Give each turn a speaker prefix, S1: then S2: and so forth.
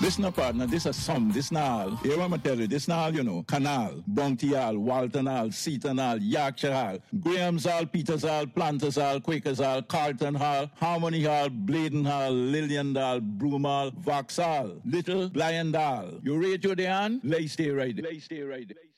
S1: This no partner, this a sum, this na all. Here what I tell you, this na all, you know. Canal, Bounty Hall, Walton Hall, Seaton Hall, Yorkshire Hall, Graham's Hall, Peters Hall, Planters Hall, Quakers Hall, Carlton Hall, Harmony Hall, Bladen Hall, Lillian Hall, Broom Hall, Vauxhall, Little, Blind Hall. You rate your day on? Lay stay right there.